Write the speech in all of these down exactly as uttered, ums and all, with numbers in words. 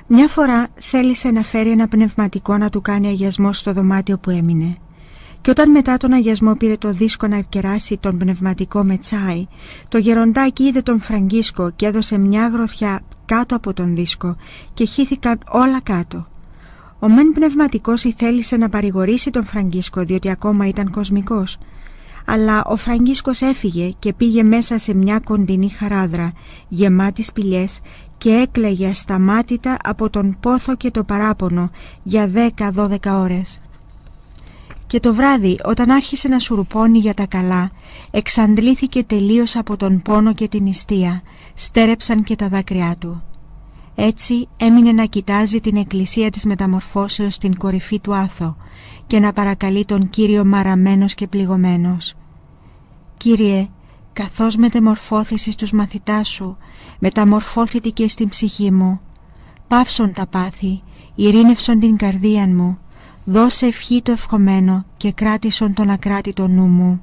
Μια φορά θέλησε να φέρει ένα πνευματικό να του κάνει αγιασμό στο δωμάτιο που έμεινε. Και όταν μετά τον αγιασμό πήρε το δίσκο να κεράσει τον πνευματικό με τσάι, το γεροντάκι είδε τον Φραγκίσκο και έδωσε μια γροθιά κάτω από τον δίσκο και χύθηκαν όλα κάτω. Ο μεν πνευματικός θέλησε να παρηγορήσει τον Φραγκίσκο διότι ακόμα ήταν κοσμικός, αλλά ο Φραγκίσκος έφυγε και πήγε μέσα σε μια κοντινή χαράδρα γεμάτη σπηλιές και έκλαιγε ασταμάτητα από τον πόθο και το παράπονο για δέκα δώδεκα ώρες. Και το βράδυ, όταν άρχισε να σουρουπώνει για τα καλά, εξαντλήθηκε τελείως από τον πόνο και την νηστεία, στέρεψαν και τα δάκρυά του. Έτσι έμεινε να κοιτάζει την εκκλησία της μεταμορφώσεως στην κορυφή του Άθο και να παρακαλεί τον Κύριο μαραμένος και πληγωμένος. «Κύριε, καθώς μεταμορφώθησαι στους μαθητάς σου, μεταμορφώθητη και στην ψυχή μου. Πάυσον τα πάθη, ειρήνευσον την καρδία μου, δώσε ευχή το ευχομένο και κράτησον τον ακράτητο νου μου».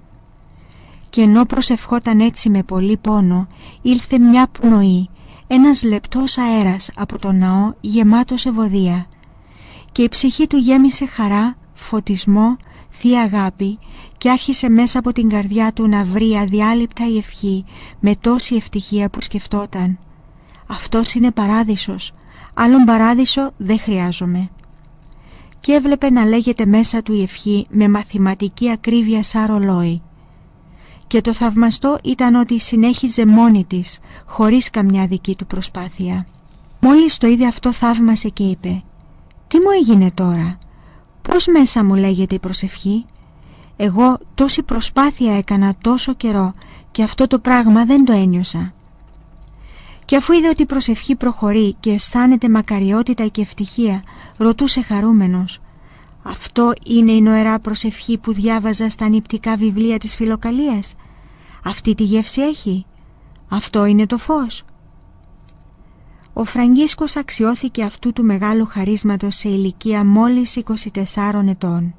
Και ενώ προσευχόταν έτσι με πολύ πόνο, ήλθε μια πνοή, ένας λεπτός αέρας από τον ναό γεμάτος ευωδία, και η ψυχή του γέμισε χαρά, φωτισμό, θεία αγάπη και άρχισε μέσα από την καρδιά του να βρει αδιάλειπτα η ευχή με τόση ευτυχία που σκεφτόταν. «Αυτός είναι παράδεισος, άλλον παράδεισο δεν χρειάζομαι». Και έβλεπε να λέγεται μέσα του η ευχή με μαθηματική ακρίβεια σαν ρολόι. Και το θαυμαστό ήταν ότι συνέχιζε μόνη της, χωρίς καμιά δική του προσπάθεια. Μόλις το είδε αυτό θαύμασε και είπε «Τι μου έγινε τώρα, πώς μέσα μου λέγεται η προσευχή? Εγώ τόση προσπάθεια έκανα τόσο καιρό και αυτό το πράγμα δεν το ένιωσα». Και αφού είδε ότι η προσευχή προχωρεί και αισθάνεται μακαριότητα και ευτυχία, ρωτούσε χαρούμενος «Αυτό είναι η νοερά προσευχή που διάβαζα στα νηπτικά βιβλία της Φιλοκαλίας? Αυτή τη γεύση έχει? Αυτό είναι το φως?» Ο Φραγκίσκος αξιώθηκε αυτού του μεγάλου χαρίσματος σε ηλικία μόλις είκοσι τεσσάρων ετών.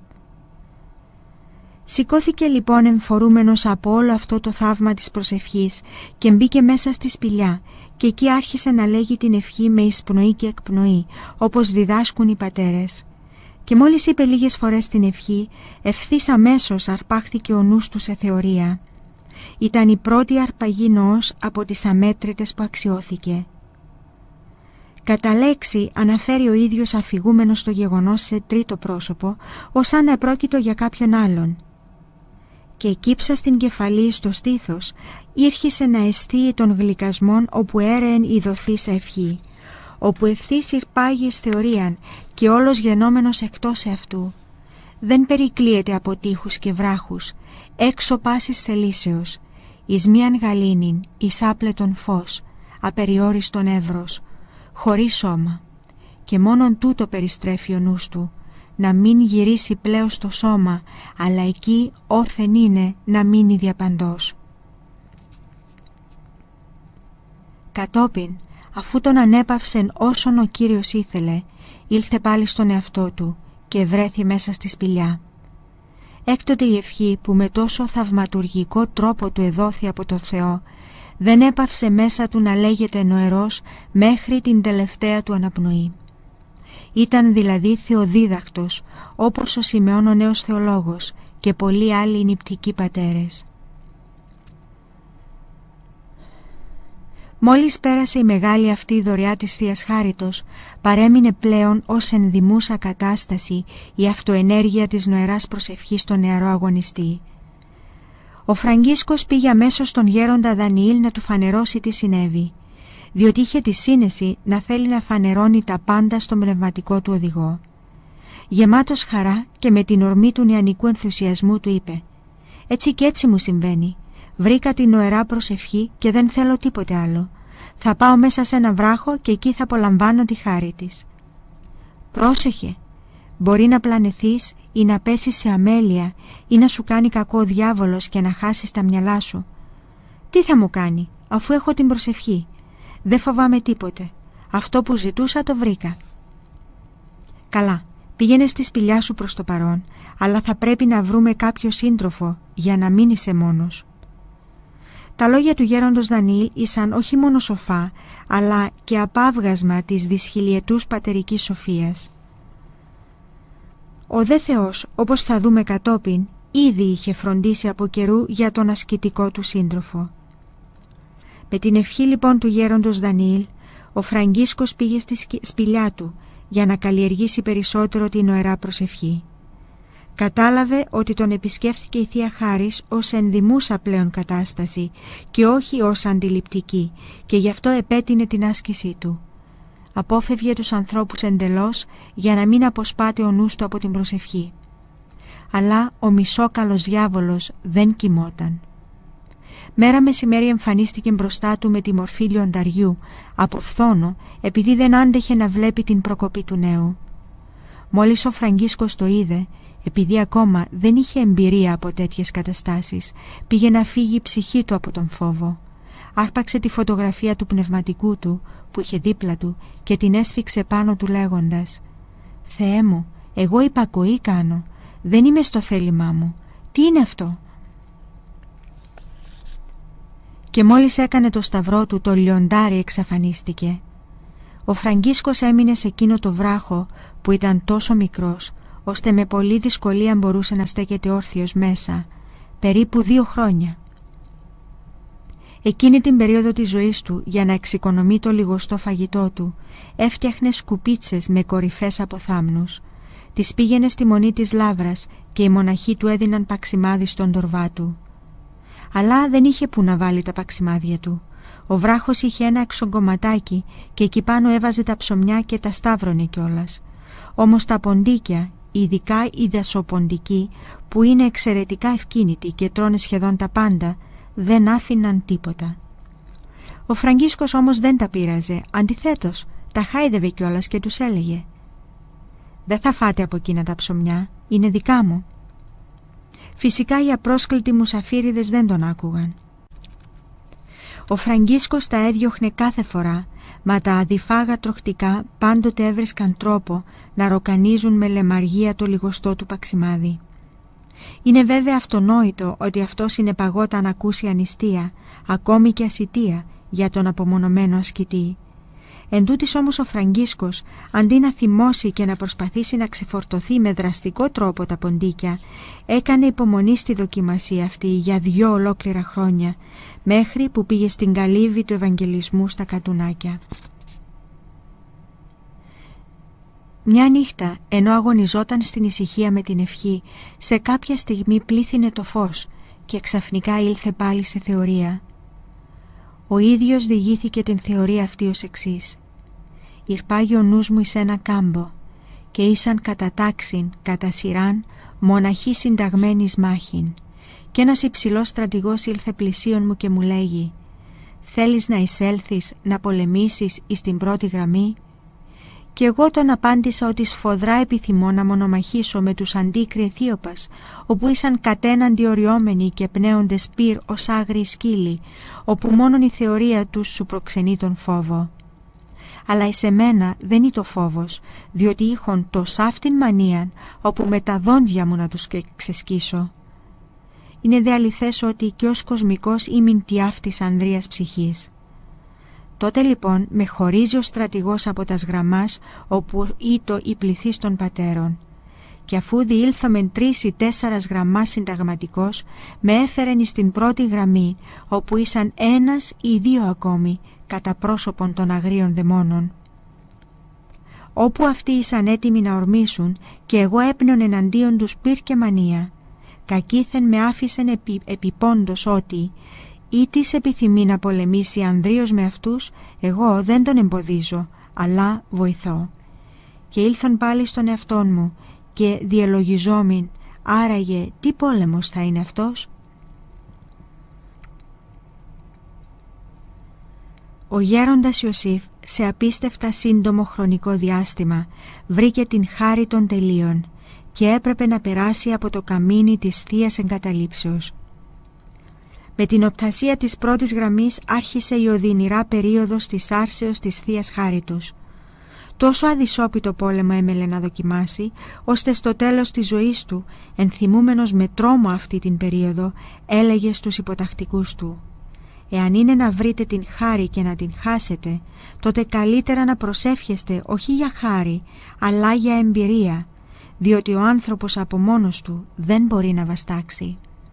Σηκώθηκε λοιπόν εμφορούμενος από όλο αυτό το θαύμα της προσευχής και μπήκε μέσα στη σπηλιά και εκεί άρχισε να λέγει την ευχή με εισπνοή και εκπνοή, όπως διδάσκουν οι πατέρες. Και μόλις είπε λίγες φορές την ευχή, ευθύς αμέσως αρπάχθηκε ο νους του σε θεωρία. Ήταν η πρώτη αρπαγή νοός από τις αμέτρητες που αξιώθηκε. Κατά λέξη αναφέρει ο ίδιος αφηγούμενος το γεγονός σε τρίτο πρόσωπο, ως αν επρόκειτο για κάποιον άλλον. Και εκύψα στην κεφαλή στο στήθος, ήρχισε να αισθύει των γλυκασμών όπου έρεεν η δοθήσα ευχή, όπου ευθύς ηρπάγεις θεωρίαν και όλος γενόμενος εκτός εαυτού. Δεν περικλείεται από τείχους και βράχους, έξω πάσης θελήσεως, εις μίαν γαλήνην, εις άπλετον φως, απεριόριστον εύρος, χωρίς σώμα. Και μόνον τούτο περιστρέφει ο νους του, να μην γυρίσει πλέον στο σώμα, αλλά εκεί όθεν είναι να μείνει διαπαντός. Κατόπιν, αφού τον ανέπαυσεν όσον ο Κύριος ήθελε, ήλθε πάλι στον εαυτό του και βρέθη μέσα στη σπηλιά. Έκτοτε η ευχή που με τόσο θαυματουργικό τρόπο του εδόθη από το Θεό δεν έπαυσε μέσα του να λέγεται νοερός μέχρι την τελευταία του αναπνοή. Ήταν δηλαδή θεοδίδακτος, όπως ο Σιμεών ο νέος θεολόγος και πολλοί άλλοι νηπτικοί πατέρες. Μόλις πέρασε η μεγάλη αυτή δωρεά της Θείας Χάριτος, παρέμεινε πλέον ως ενδημούσα κατάσταση η αυτοενέργεια της νοεράς προσευχής στον νεαρό αγωνιστή. Ο Φραγκίσκος πήγε αμέσως στον γέροντα Δανιήλ να του φανερώσει τι συνέβη, διότι είχε τη σύνεση να θέλει να φανερώνει τα πάντα στον πνευματικό του οδηγό. Γεμάτος χαρά και με την ορμή του νεανικού ενθουσιασμού του είπε «Έτσι και έτσι μου συμβαίνει. Βρήκα την νοερά προσευχή και δεν θέλω τίποτε άλλο. Θα πάω μέσα σε ένα βράχο και εκεί θα απολαμβάνω τη χάρη της». «Πρόσεχε, μπορεί να πλανεθείς ή να πέσεις σε αμέλεια ή να σου κάνει κακό ο διάβολος και να χάσεις τα μυαλά σου». «Τι θα μου κάνει, αφού έχω την προσευχή. Δεν φοβάμαι τίποτε. Αυτό που ζητούσα το βρήκα». «Καλά, πήγαινε στη σπηλιά σου προς το παρόν, αλλά θα πρέπει να βρούμε κάποιο σύντροφο για να μην είσαι μόνος». Τα λόγια του γέροντος Δανιήλ ήσαν όχι μόνο σοφά, αλλά και απάβγασμα της δυσχυλιετούς πατερικής σοφίας. Ο δε Θεός, όπως θα δούμε κατόπιν, ήδη είχε φροντίσει από καιρού για τον ασκητικό του σύντροφο. Με την ευχή λοιπόν του γέροντος Δανιήλ, ο Φραγκίσκος πήγε στη σπηλιά του για να καλλιεργήσει περισσότερο την ωερά προσευχή. Κατάλαβε ότι τον επισκέφθηκε η Θεία Χάρις ως ενδημούσα πλέον κατάσταση και όχι ως αντιληπτική, και γι' αυτό επέτεινε την άσκησή του. Απόφευγε τους ανθρώπους εντελώς για να μην αποσπάται ο νους του από την προσευχή. Αλλά ο μισόκαλος διάβολος δεν κοιμόταν. Μέρα μεσημέρι εμφανίστηκε μπροστά του με τη μορφή λιονταριού, από φθόνο, επειδή δεν άντεχε να βλέπει την προκοπή του νέου. Μόλις ο Φραγκίσκος το είδε, επειδή ακόμα δεν είχε εμπειρία από τέτοιες καταστάσεις, πήγε να φύγει η ψυχή του από τον φόβο. Άρπαξε τη φωτογραφία του πνευματικού του που είχε δίπλα του και την έσφιξε πάνω του λέγοντας «Θεέ μου, εγώ υπακοή κάνω, δεν είμαι στο θέλημά μου, τι είναι αυτό?» Και μόλις έκανε το σταυρό του, το λιοντάρι εξαφανίστηκε. Ο Φραγκίσκος έμεινε σε εκείνο το βράχο που ήταν τόσο μικρός, ώστε με πολλή δυσκολία μπορούσε να στέκεται όρθιος μέσα, περίπου δύο χρόνια. Εκείνη την περίοδο της ζωής του, για να εξοικονομεί το λιγοστό φαγητό του, έφτιαχνε σκουπίτσες με κορυφές από θάμνους. Τις πήγαινε στη μονή της λάβρας και οι μοναχοί του έδιναν παξιμάδι στον τορβά του. Αλλά δεν είχε που να βάλει τα παξιμάδια του. Ο βράχος είχε ένα εξογκωματάκι και εκεί πάνω έβαζε τα ψωμιά και τα σταύρωνε κιόλας. Όμως τα ποντίκια, ειδικά οι δασοποντικοί, που είναι εξαιρετικά ευκίνητοι και τρώνε σχεδόν τα πάντα, δεν άφηναν τίποτα. Ο Φραγκίσκος όμως δεν τα πείραζε, αντιθέτως τα χάιδευε κιόλας και τους έλεγε «Δεν θα φάτε από εκείνα τα ψωμιά, είναι δικά μου». Φυσικά οι απρόσκλητοι μουσαφίριδες δεν τον άκουγαν. Ο Φραγκίσκος τα έδιωχνε κάθε φορά, μα τα αδιφάγα τροχτικά πάντοτε έβρισκαν τρόπο να ροκανίζουν με λεμαργία το λιγοστό του παξιμάδι. Είναι βέβαια αυτονόητο ότι αυτό συνεπαγόταν να ακούσει ανιστία, ακόμη και ασιτία, για τον απομονωμένο ασκητή. Εν τούτης όμως ο Φραγκίσκος, αντί να θυμώσει και να προσπαθήσει να ξεφορτωθεί με δραστικό τρόπο τα ποντίκια, έκανε υπομονή στη δοκιμασία αυτή για δυο ολόκληρα χρόνια, μέχρι που πήγε στην καλύβη του Ευαγγελισμού στα Κατουνάκια. Μια νύχτα, ενώ αγωνιζόταν στην ησυχία με την ευχή, σε κάποια στιγμή πλήθυνε το φως και ξαφνικά ήλθε πάλι σε θεωρία. Ο ίδιος διηγήθηκε την θεωρία αυτή ως εξής: «Ηρπάγει ο νους μου εις ένα κάμπο και ήσαν κατά τάξιν, κατά σειράν, μοναχοί συνταγμένοι εις μάχην. Και ένας υψηλός στρατηγός ήλθε πλησίον μου και μου λέγει: θέλεις να εισέλθεις, να πολεμήσεις εις την πρώτη γραμμή?» Και εγώ τον απάντησα ότι σφοδρά επιθυμώ να μονομαχήσω με τους αντίκρι Αιθίωπας, όπου ήσαν κατέναντι οριόμενοι και πνέοντες πυρ ως άγριοι σκύλοι, όπου μόνον η θεωρία τους σου προξενεί τον φόβο. Αλλά εις εμένα δεν είναι το φόβος, διότι είχον το σάφτην μανίαν, όπου με τα δόντια μου να τους ξεσκίσω. Είναι δε αληθές ότι και ως κοσμικός ήμην τη αυτής ανδρείας ψυχής. Τότε λοιπόν με χωρίζει ο στρατηγός από τας γραμμάς όπου ήτο η πληθύς των πατέρων, και αφού διήλθομεν τρεις ή τέσσερας γραμμάς συνταγματικός, με έφερεν εις την πρώτη γραμμή, όπου ήσαν ένας ή δύο ακόμη κατά πρόσωπον των αγρίων δαιμόνων. Όπου αυτοί ήσαν έτοιμοι να ορμήσουν και εγώ έπνεον εναντίον τους πυρ και μανία, κακήθεν με άφησεν επί, επιπόντος ότι ή της επιθυμεί να πολεμήσει ανδρίως με αυτούς, εγώ δεν τον εμποδίζω, αλλά βοηθώ. Και ήλθον πάλι στον εαυτόν μου και διελογιζόμην, άραγε τι πόλεμος θα είναι αυτός? Ο γέροντας Ιωσήφ σε απίστευτα σύντομο χρονικό διάστημα βρήκε την χάρη των τελείων και έπρεπε να περάσει από το καμίνι της Θείας Εγκαταλείψεως. Με την οπτασία της πρώτης γραμμής άρχισε η οδυνηρά περίοδος της άρσεως της Θείας Χάριτος. Τόσο αδυσόπιτο πόλεμο έμελε να δοκιμάσει, ώστε στο τέλος της ζωής του, ενθυμούμενος με τρόμο αυτή την περίοδο, έλεγε στους υποτακτικούς του: Εάν είναι να βρείτε την χάρη και να την χάσετε, τότε καλύτερα να προσεύχεστε όχι για χάρη, αλλά για εμπειρία, διότι ο άνθρωπος από μόνος του δεν μπορεί να βαστάξει.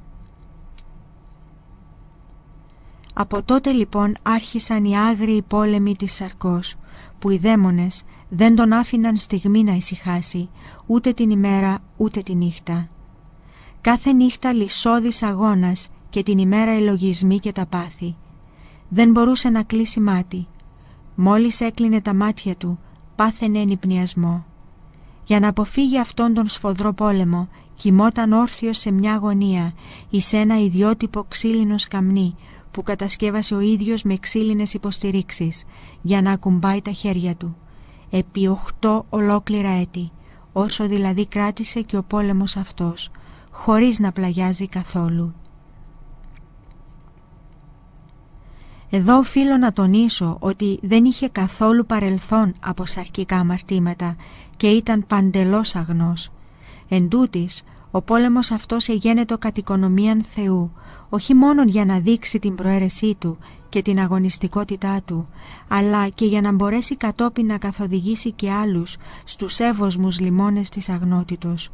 Από τότε λοιπόν άρχισαν οι άγριοι πόλεμοι της σαρκός, που οι δαίμονες δεν τον άφηναν στιγμή να ησυχάσει, ούτε την ημέρα ούτε τη νύχτα. Κάθε νύχτα λυσόδης αγώνας και την ημέρα οι λογισμοί και τα πάθη. Δεν μπορούσε να κλείσει μάτι. Μόλις έκλεινε τα μάτια του, πάθαινε ενυπνιασμό. Για να αποφύγει αυτόν τον σφοδρό πόλεμο, κοιμόταν όρθιος σε μια γωνία ή σε ένα ιδιότυπο ξύλινο σκαμνί που κατασκεύασε ο ίδιος με ξύλινες υποστηρίξεις για να ακουμπάει τα χέρια του. Επί οχτώ ολόκληρα έτη, όσο δηλαδή κράτησε και ο πόλεμος αυτός, χωρίς να πλαγιάζει καθόλου. Εδώ οφείλω να τονίσω ότι δεν είχε καθόλου παρελθόν από σαρκικά αμαρτήματα και ήταν παντελώς αγνός. Εν τούτοις, ο πόλεμος αυτός εγένετο κατ' οικονομίαν Θεού, όχι μόνο για να δείξει την προαίρεσή του και την αγωνιστικότητά του, αλλά και για να μπορέσει κατόπιν να καθοδηγήσει και άλλους στους εύωσμους λιμώνες της αγνότητος.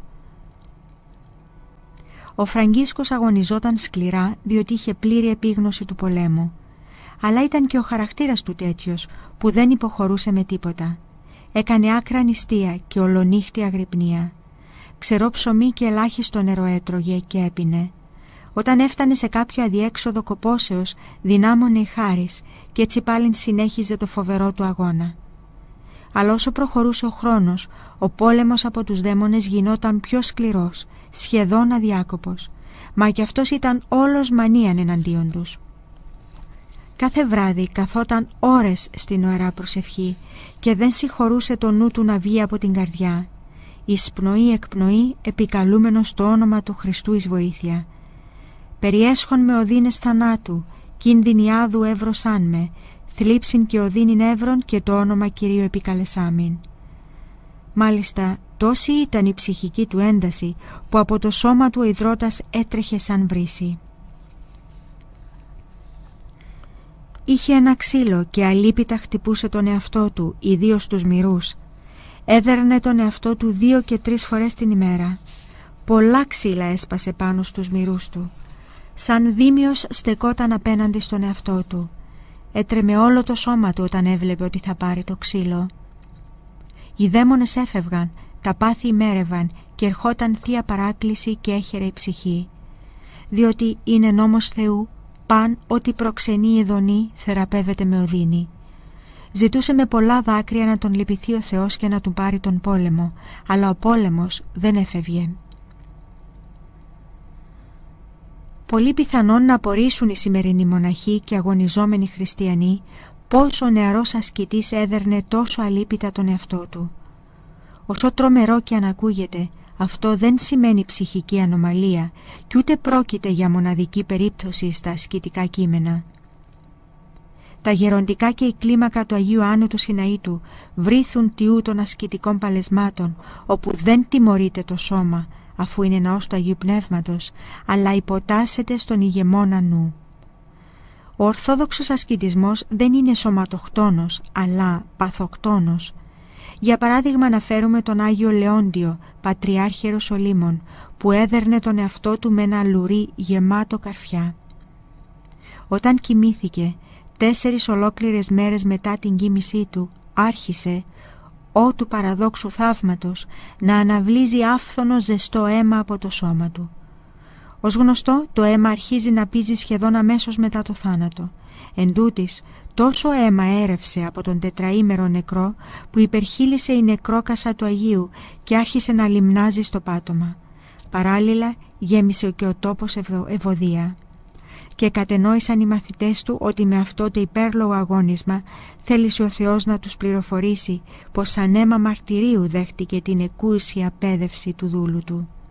Ο Φραγκίσκος αγωνιζόταν σκληρά διότι είχε πλήρη επίγνωση του πολέμου. Αλλά ήταν και ο χαρακτήρας του τέτοιος που δεν υποχωρούσε με τίποτα. Έκανε άκρα νηστεία και ολονύχτη αγρυπνία. Ξερό ψωμί και ελάχιστο νερό έτρωγε και έπινε. Όταν έφτανε σε κάποιο αδιέξοδο κοπόσεως, δυνάμωνε η χάρις και έτσι πάλιν συνέχιζε το φοβερό του αγώνα. Αλλά όσο προχωρούσε ο χρόνος, ο πόλεμος από τους δαίμονες γινόταν πιο σκληρός, σχεδόν αδιάκοπος, μα και αυτός ήταν όλος μανίαν εναντίον τους. Κάθε βράδυ καθόταν ώρες στην ωερά προσευχή και δεν συγχωρούσε το νου του να βγει από την καρδιά. Εισπνοή εκπνοή επικαλούμενος το όνομα του Χριστού εις βοήθεια. «Περιέσχον με οδύνες θανάτου, κίνδυνοι άδου εύρωσάν με, θλίψιν και οδύνην εύρων και το όνομα Κυρίου επικαλεσάμιν». Μάλιστα, τόση ήταν η ψυχική του ένταση που από το σώμα του ο ιδρώτας έτρεχε σαν βρύση. Είχε ένα ξύλο και αλίπητα χτυπούσε τον εαυτό του, ιδίως τους μυρούς. Έδερνε τον εαυτό του δύο και τρεις φορές την ημέρα. Πολλά ξύλα έσπασε πάνω στους μυρούς του. Σαν δίμιος στεκόταν απέναντι στον εαυτό του. Έτρεμε όλο το σώμα του όταν έβλεπε ότι θα πάρει το ξύλο. Οι δαίμονες έφευγαν, τα πάθη ημέρευαν και ερχόταν θεία παράκληση και έχερε η ψυχή. Διότι είναι νόμος Θεού, παν ό,τι προξενεί η ειδονή θεραπεύεται με οδύνη. Ζητούσε με πολλά δάκρυα να τον λυπηθεί ο Θεός και να του πάρει τον πόλεμο, αλλά ο πόλεμος δεν έφευγε. Πολύ πιθανόν να απορρίσουν οι σημερινοί μοναχοί και αγωνιζόμενοι χριστιανοί πώς ο νεαρός ασκητής έδερνε τόσο αλίπητα τον εαυτό του. Όσο τρομερό και αν ακούγεται, αυτό δεν σημαίνει ψυχική ανομαλία και ούτε πρόκειται για μοναδική περίπτωση στα ασκητικά κείμενα. Τα γεροντικά και η κλίμακα του Αγίου Άννου του Σιναήτου βρίθουν τιού των ασκητικών παλεσμάτων, όπου δεν τιμωρείται το σώμα, αφού είναι ναός του Αγίου Πνεύματος, αλλά υποτάσσεται στον ηγεμόνα νου. Ο ορθόδοξος ασκητισμός δεν είναι σωματοκτόνος, αλλά παθοκτόνος. Για παράδειγμα αναφέρουμε τον Άγιο Λεόντιο, Πατριάρχη Ιεροσολύμων, που έδερνε τον εαυτό του με ένα λουρί γεμάτο καρφιά. Όταν κοιμήθηκε, τέσσερις ολόκληρες μέρες μετά την κοίμησή του, άρχισε, ό του παραδόξου θαύματος, να αναβλύζει άφθονο ζεστό αίμα από το σώμα του. Ως γνωστό, το αίμα αρχίζει να πίζει σχεδόν αμέσως μετά το θάνατο. Εν τούτης, τόσο αίμα έρευσε από τον τετραήμερο νεκρό που υπερχείλησε η νεκρόκασα του Αγίου και άρχισε να λιμνάζει στο πάτωμα. Παράλληλα γέμισε και ο τόπος ευωδία. Και κατενόησαν οι μαθητές του ότι με αυτό το υπέρλογο αγώνισμα θέλησε ο Θεός να τους πληροφορήσει πως σαν αίμα μαρτυρίου δέχτηκε την εκούσια πέδευση του δούλου του.